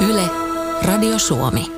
Yle, Radio Suomi.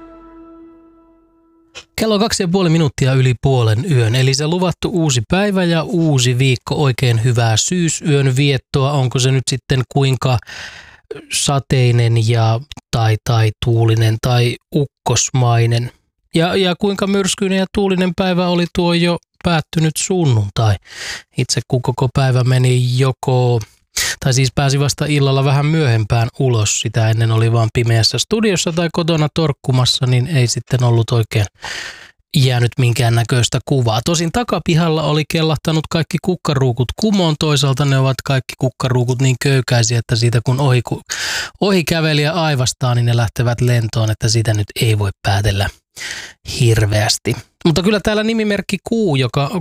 Kello 2,5 minuuttia yli puolen yön, eli se luvattu uusi päivä ja uusi viikko, oikein hyvää syysyön viettoa. Onko se nyt sitten kuinka sateinen ja tai tuulinen tai ukkosmainen? Ja kuinka myrskyinen ja tuulinen päivä oli tuo jo päättynyt sunnuntai. Itse kun koko päivä meni pääsi vasta illalla vähän myöhempään ulos. Sitä ennen oli vaan pimeässä studiossa tai kotona torkkumassa, niin ei sitten ollut oikein jäänyt minkään näköistä kuvaa. Tosin takapihalla oli kellahtanut kaikki kukkaruukut kumoon. Toisaalta ne ovat kaikki kukkaruukut niin köykäisiä, että siitä kun ohi kävelijä aivastaa, niin ne lähtevät lentoon, että sitä nyt ei voi päätellä hirveästi. Mutta kyllä täällä nimimerkki KU,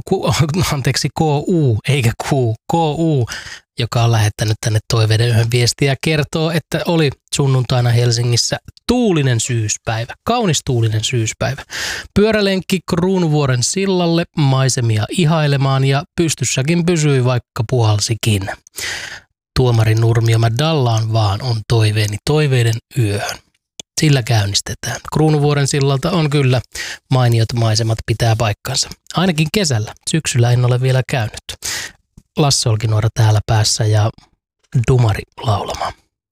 joka on lähettänyt tänne toiveiden yhden viestiä, kertoo, että oli sunnuntaina Helsingissä tuulinen syyspäivä, kaunis tuulinen syyspäivä. Pyörälenkki Kruunuvuoren sillalle maisemia ihailemaan ja pystyssäkin pysyi, vaikka puhalsikin. Tuomari Nurmiomäe Dallaan vaan on toiveeni toiveiden yöhön. Sillä käynnistetään. Kruunuvuoren sillalta on kyllä mainiot maisemat, pitää paikkansa. Ainakin kesällä. Syksyllä en ole vielä käynyt. Lasse Olkinuora täällä päässä ja Dumari laulamaan.